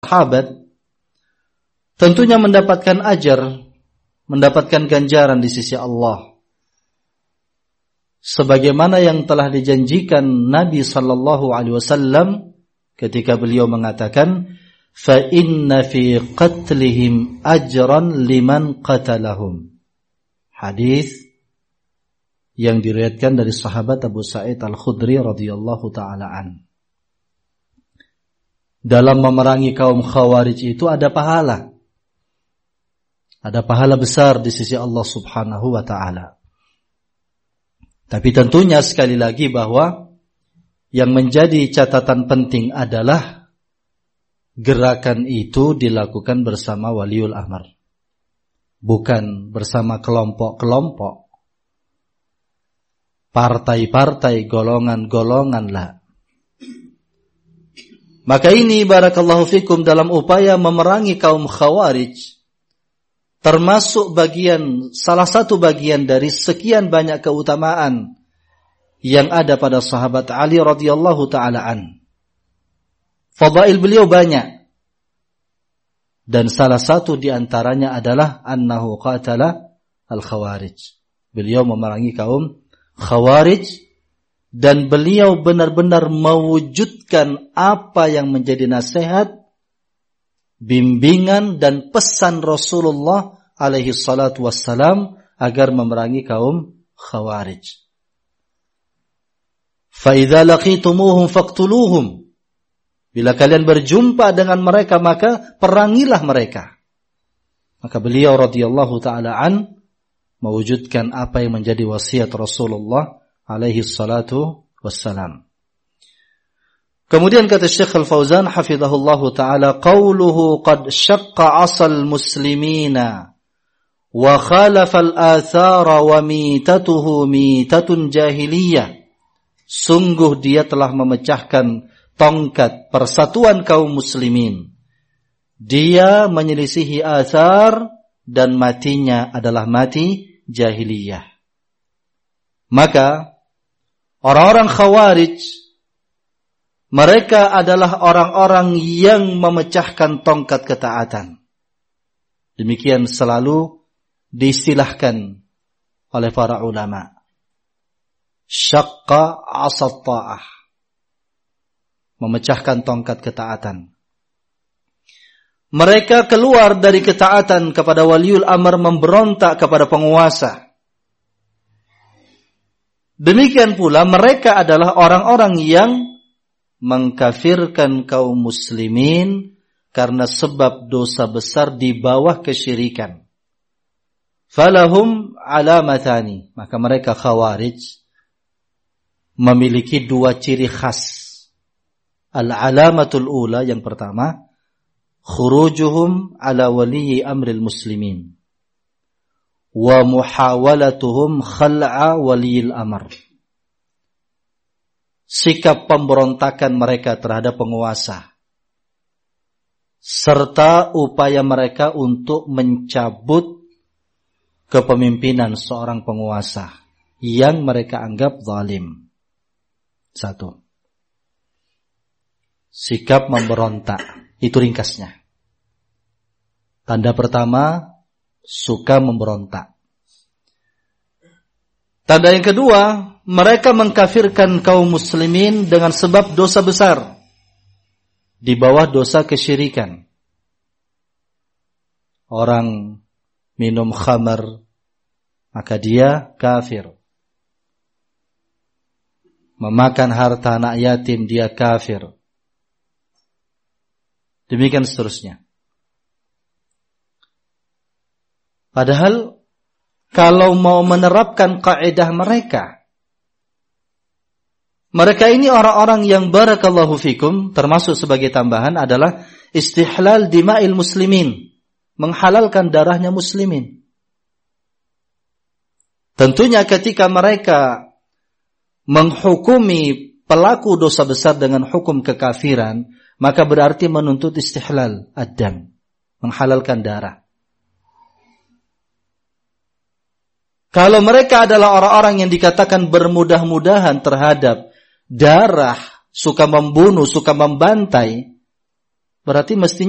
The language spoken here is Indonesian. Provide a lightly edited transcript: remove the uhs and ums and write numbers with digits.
sahabat tentunya mendapatkan ajar, mendapatkan ganjaran di sisi Allah. Sebagaimana yang telah dijanjikan Nabi sallallahu alaihi wasallam ketika beliau mengatakan, "Fa inna fi qatlihim ajran liman qatalahum." Hadis yang diriwayatkan dari sahabat Abu Sa'id Al-Khudri radhiyallahu taala an. Dalam memerangi kaum Khawarij itu ada pahala. Ada pahala besar di sisi Allah Subhanahu wa taala. Tapi tentunya sekali lagi bahwa yang menjadi catatan penting adalah gerakan itu dilakukan bersama waliul amr, bukan bersama kelompok-kelompok, partai-partai, golongan-golongan lah. Maka ini barakallahu fikum dalam upaya memerangi kaum Khawarij, termasuk salah satu bagian dari sekian banyak keutamaan yang ada pada sahabat Ali radhiyallahu taala an. Fadail beliau banyak. Dan salah satu di antaranya adalah annahu qatala al-Khawarij. Beliau memerangi kaum Khawarij dan beliau benar-benar mewujudkan apa yang menjadi nasihat, bimbingan dan pesan Rasulullah alaihi salatu wassalam agar memerangi kaum Khawarij. Fa idza laqitumuhum faqtuluhum. Bila kalian berjumpa dengan mereka maka perangilah mereka. Maka beliau radhiyallahu taala an mewujudkan apa yang menjadi wasiat Rasulullah alaihi salatu wassalam. Kemudian kata Syekh Al-Fauzan hafizahullahu taala, qauluhu qad syaqqa 'asal muslimina wa khalafa al-athara wa mitatuhu mitatun jahiliyah. Sungguh dia telah memecahkan tongkat persatuan kaum muslimin. Dia menyelisihi athar dan matinya adalah mati jahiliyah. Maka orang-orang Khawarij, mereka adalah orang-orang yang memecahkan tongkat ketaatan. Demikian selalu diistilahkan oleh para ulama. Syaqqa 'asat ta'ah. Memecahkan tongkat ketaatan. Mereka keluar dari ketaatan kepada waliul amr, memberontak kepada penguasa. Demikian pula mereka adalah orang-orang yang mengkafirkan kaum muslimin karena sebab dosa besar di bawah kesyirikan. Falahum alamathani. Maka mereka Khawarij memiliki dua ciri khas. Al-alamatul ula, yang pertama, khurujuhum ala waliyi amril muslimin wa muhawalatuhum khal'a waliyil amr. Sikap pemberontakan mereka terhadap penguasa serta upaya mereka untuk mencabut kepemimpinan seorang penguasa yang mereka anggap zalim. Satu, sikap memberontak. Itu ringkasnya. Tanda pertama, suka memberontak. Tanda yang kedua, mereka mengkafirkan kaum muslimin dengan sebab dosa besar di bawah dosa kesyirikan. Orang minum khamar, maka dia kafir. Memakan harta anak yatim, dia kafir. Demikian seterusnya. Padahal kalau mau menerapkan kaidah mereka ini orang-orang yang barakallahu fikum, termasuk sebagai tambahan adalah istihlal dima'il muslimin, menghalalkan darahnya muslimin. Tentunya ketika mereka menghukumi pelaku dosa besar dengan hukum kekafiran, maka berarti menuntut istihlal ad-dam, menghalalkan darah. Kalau mereka adalah orang-orang yang dikatakan bermudah-mudahan terhadap darah, suka membunuh, suka membantai, berarti mestinya